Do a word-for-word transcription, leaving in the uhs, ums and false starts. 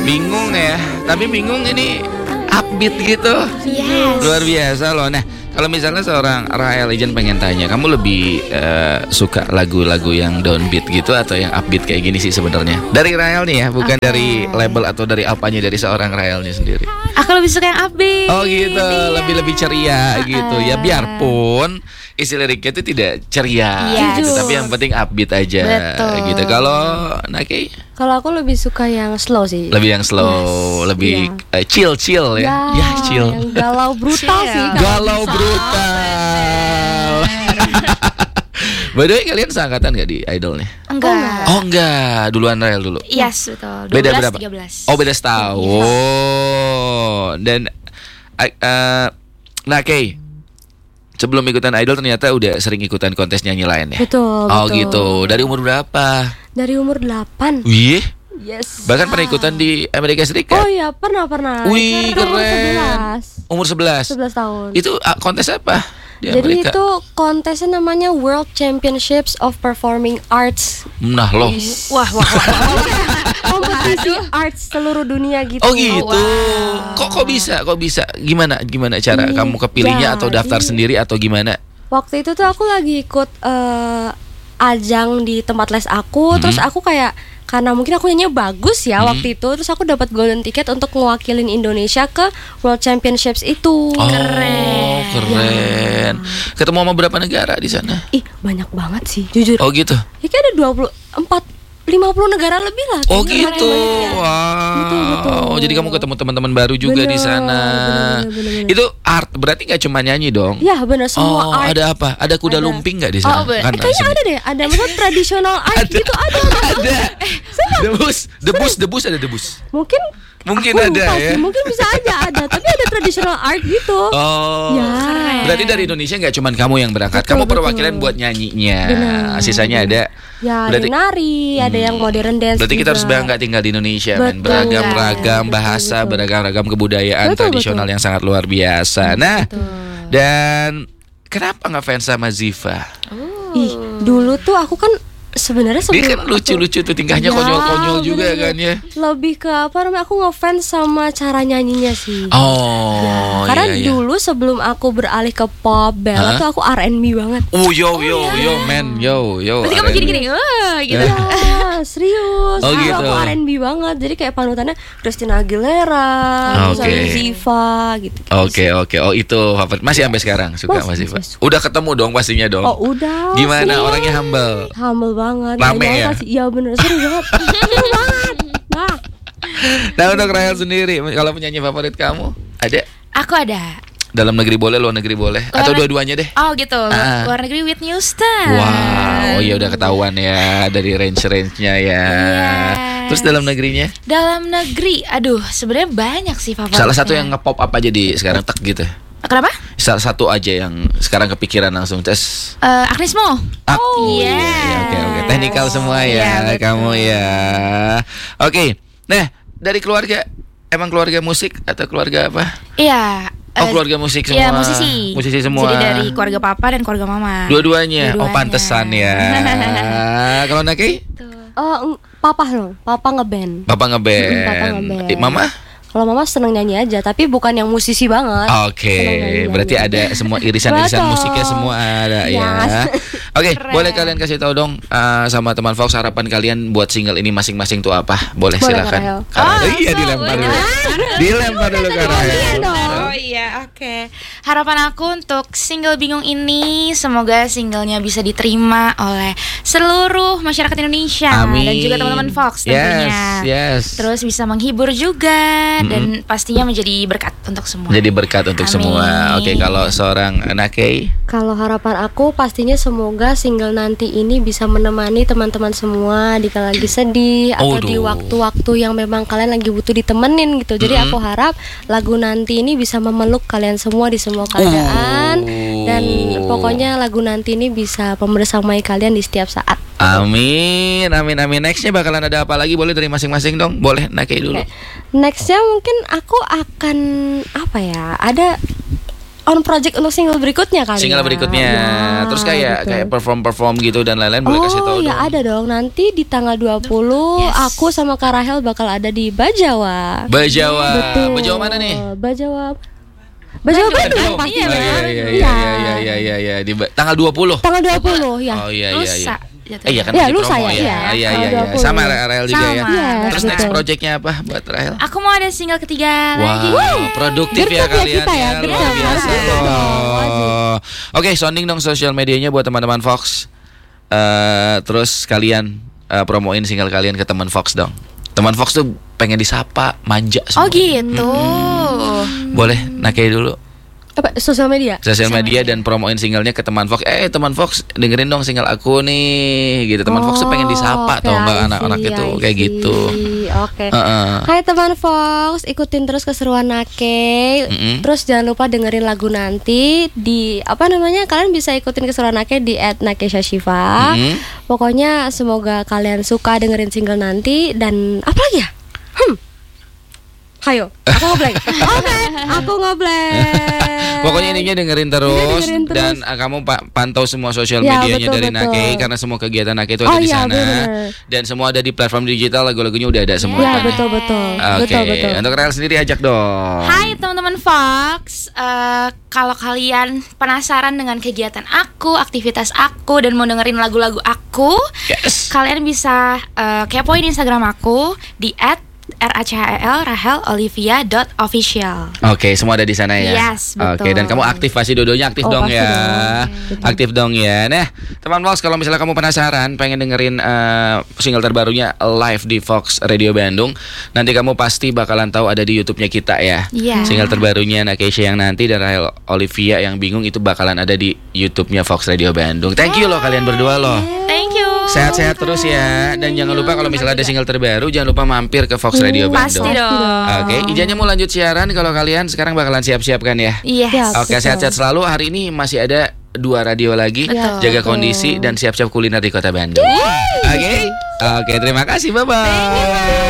Bingung ya. Tapi bingung ini upbeat gitu. Yes. Luar biasa loh. Nah, kalau misalnya seorang Rahel Legend pengen tanya, kamu lebih uh, suka lagu-lagu yang downbeat gitu atau yang upbeat kayak gini sih sebenarnya? Dari Rahel nih ya, bukan okay. dari label atau dari apanya, dari seorang Rahelnya sendiri. Aku lebih suka yang upbeat. Oh gitu, iya. lebih-lebih ceria gitu ya. Biarpun isi liriknya itu tidak ceria yes. gitu, tapi yang penting upbeat aja. Betul. Gitu. Kalau Naki? Kalau aku lebih suka yang slow sih. Lebih yang slow, yes. lebih yeah. uh, chill chill ya. Ya, ya chill. Yang galau brutal sih. Galau brutal. By the way, kalian seangkatan gak di Idol nih? Enggak. Oh enggak, duluan Rahel dulu. Yes, betul. Beda berapa? tiga belas. Oh, beda setahun. Oh. Dan uh, nah, Kay, sebelum ikutan Idol ternyata udah sering ikutan kontes nyanyi lain ya? Betul, Oh betul. gitu. Dari umur berapa? Dari umur delapan. Wih. Yes. Bahkan pernah ikutan di Amerika Serikat. Oh iya, pernah pernah. Wih, keren. Umur sebelas. Umur sebelas. sebelas tahun. Itu uh, kontes apa? Di Jadi Amerika? itu kontesnya namanya World Championships of Performing Arts. Nah loh. Wah, wah, wah. Kompetisi arts seluruh dunia gitu. Oh gitu. Wow. Kok kok bisa? Kok bisa? Gimana? Gimana cara Iya, kamu kepilihnya atau daftar jadi- sendiri atau gimana? Waktu itu tuh aku lagi ikut eh, ajang di tempat les aku, Hmm. terus aku kayak karena mungkin aku nyanyi bagus ya Hmm. waktu itu, terus aku dapat golden ticket untuk ngewakilin Indonesia ke World Championships itu. Oh, Keren. keren. Ketemu sama berapa negara di sana? Ih, banyak banget sih, jujur. Oh gitu. Ya kayak ada dua puluh empat lima puluh negara lebih lah. Oh kayaknya. gitu. Banyak ya. Wow. Betul, betul. Jadi kamu ketemu teman-teman baru juga di Bener, sana. bener, bener, bener. Itu art berarti nggak cuma nyanyi dong? Ya benar, semua Oh, art. ada apa? Ada kuda Ada. lumping nggak di sana? Oh, be- Kan Eh, kayaknya sini. ada deh, ada maksudnya tradisional art Ada. gitu ada. Ada. Debus, debus, debus ada debus. Mungkin Mungkin aku ada lupa ya. sih, mungkin bisa aja ada, tapi ada traditional art gitu. Oh, Ya. berarti dari Indonesia nggak cuman kamu yang berangkat, Betul, kamu perwakilan betul. buat nyanyinya. Benar. Sisanya ada. Ya, Berarti- ada yang nari, ada yang modern dance. Berarti kita juga. harus bangga tinggal di Indonesia, men. Betul. Beragam-ragam Betul, bahasa, betul. beragam-ragam kebudayaan Betul, tradisional betul. yang sangat luar biasa. Nah, Betul. dan kenapa nggak fans sama Ziva? Ih, dulu tuh aku kan sebenarnya Dia sebelum kan aku- lucu-lucu tuh tingkahnya Ya, konyol-konyol juga bener-bener. kan ya. Lebih ke apa namanya? Aku ngefans sama cara nyanyinya sih. Oh, Karena iya, iya. dulu sebelum aku beralih ke pop Hah? ballad tuh aku R and B banget. Oh, yo yo yo man, yo yo. Berarti kamu R and B. gini-gini, wah, gitu. Eh. Ya, serius. Oh, Dulu gitu. aku R and B banget. Jadi kayak panutannya Christina Aguilera, terus Oke. ada Ziva gitu. Oke oke, oh itu favorit. Masih sampai sekarang suka Masih, Mas Ziva? masih suka. Udah ketemu dong pastinya dong. Oh, udah. Gimana serius. orangnya humble? Humble banget. Rame Nggak ya? nyangka sih. Iya bener, seru banget. Seru banget. Nah, Nah untuk Rahel sendiri, kalau penyanyi favorit kamu ada? Aku ada. Dalam negeri boleh, luar negeri boleh, Luar atau neg- dua-duanya deh? Oh gitu. Ah. Luar negeri Whitney Houston. Wow, oh ya udah ketahuan ya dari range-range-nya ya. Yes. Terus dalam negerinya? Dalam negeri, aduh, sebenarnya banyak sih favoritnya. Salah satu yang ngepop apa aja di sekarang tek gitu? Kenapa? Salah satu aja yang sekarang kepikiran langsung tes. Eh, Agnes Mo. Ah, Oh, iya, yes. iya, oke oke, teknikal semua ya, Iya, betul. kamu ya. Oke, nah dari keluarga emang keluarga musik atau keluarga apa? Iya. Oh eh, keluarga musik semua. Iya, musisi. Musisi semua. Jadi dari keluarga papa dan keluarga mama. Dua-duanya. Oh Dua-duanya. pantesan ya. Kalau Naki? oh, eng- papa dong. Papa ngeband. Bapak ngeband. Mm, Papa ngeband. Eh, Mama? Kalau mama seneng nyanyi aja, tapi bukan yang musisi banget. Oke, Seneng nyanyi berarti aja. ada semua irisan-irisan Betul. musiknya semua ada ya. Yes. Oke, Keren. boleh kalian kasih tahu dong uh, sama teman Fox harapan kalian buat single ini masing-masing tuh apa? Boleh, Boleh, silakan. Rahel. Kak Rahel. Oh, iya so, dilempar udah. dulu. Dilempar dulu Kak Rahel. Oh iya, oke. Harapan aku untuk single Bingung ini semoga singlenya bisa diterima oleh seluruh masyarakat Indonesia Amin. dan juga teman-teman Fox tentunya. Yes, yes. Terus bisa menghibur juga dan pastinya menjadi berkat untuk semua. Jadi berkat untuk Amin. semua. Oke, kalau seorang Naki, Kalau harapan aku pastinya semoga single nanti ini bisa menemani teman-teman semua di kala lagi sedih atau di Aduh. waktu-waktu yang memang kalian lagi butuh ditemenin gitu. Jadi Mm-mm. aku harap lagu nanti ini bisa memeluk kalian semua di semua keadaan Oh. dan pokoknya lagu nanti ini bisa membersamai kalian di setiap saat. amin, amin, amin. Nextnya bakalan ada apa lagi? Boleh dari masing-masing dong. Boleh Naki dulu. Oke. Nextnya mungkin aku akan apa ya? Ada on project untuk single berikutnya kali. Single ya? berikutnya. Ya, Terus kayak betul. kayak perform-perform gitu dan lain-lain boleh kasih tahu Oh ya dong. ada dong. Nanti di tanggal dua puluh Yes. aku sama Kak Rahel bakal ada di Bajawa. Bajawa. Betul. Bajawa mana nih? Bajawa. Bajawa Bandung yang Oh, pastinya. iya, iya, iya, Iya. iya, iya, iya, iya, iya, di ba- tanggal dua puluh. Tanggal dua puluh ya. Oh iya iya iya. Lusa. Eh iya kan Iya, masih lusa promo ya, ya. iya. Ah, iya Tanggal iya iya. dua puluh. Sama Rahel juga ya. Sama. Yes, Terus betul. next projectnya apa buat Rahel? Aku mau ada single ketiga lagi. Wow, produktif ya Gercep ya kalian kita ya, ya, gercep. luar biasa Harus loh. dong, Oke, sounding dong sosial medianya buat teman-teman Fox. Eh, terus kalian eh, promoin single kalian ke teman Fox dong. Teman Fox tuh pengen disapa, manja semua. Oh gitu. Boleh nakei dulu Apa sosial media? sosial media dan promoin singlenya ke teman Fox. Eh teman Fox dengerin dong single aku nih gitu. Teman Fox tuh pengen disapa oke, tau nggak I anak-anak see, itu I kayak see. gitu. Oke. Heeh. Hai teman Fox, ikutin terus keseruan Nake. Mm-mm. Terus jangan lupa dengerin lagu nanti di apa namanya? Kalian bisa ikutin keseruan Nake di et nakesha shiva. Mm-mm. Pokoknya semoga kalian suka dengerin single nanti dan apa lagi ya? Hmm. Hayo, aku ngeblank. Oke, aku ngeblank. Pokoknya intinya dengerin terus, dengerin terus. dan uh, kamu pa- pantau semua sosial Ya, medianya betul, dari betul. Nakei karena semua kegiatan Nakei itu Oh, ada di iya, sana bener. dan semua ada di platform digital, lagu-lagunya udah ada semua. Ya, kan? betul betul. Oke, Betul betul. untuk Rahel sendiri ajak dong. Hai teman-teman Fox, Eh, kalau kalian penasaran dengan kegiatan aku, aktivitas aku, dan mau dengerin lagu-lagu aku, Yes. kalian bisa eh, kepoin Instagram aku di et rahel rahel olivia dot official. Oke, semua ada di sana ya. Yes, betul. Oke, dan kamu aktif pasti dua-duanya aktif Oh, dong pasti ya. dong. Aktif dong ya. Nah, teman Fox kalau misalnya kamu penasaran pengen dengerin eh, single terbarunya live di Fox Radio Bandung, nanti kamu pasti bakalan tahu ada di YouTube-nya kita ya. Iya. Single terbarunya Nakesha yang nanti dan Rahel Olivia yang bingung itu bakalan ada di YouTube-nya Fox Radio Bandung. Thank you loh kalian berdua loh. Thank you. Sehat-sehat terus ya. Dan jangan lupa kalau misalnya ada single terbaru jangan lupa mampir ke Fox Radio Pasti Bandung. dong. Oke, Ijanya mau lanjut siaran kalau kalian sekarang bakalan siap-siap kan ya. Yes. Ya. Oke, Betul. sehat-sehat selalu. Hari ini masih ada dua radio lagi. Betul. Jaga Betul. kondisi dan siap-siap kuliner di Kota Bandung. Oke. Oke, terima kasih. Bye bye.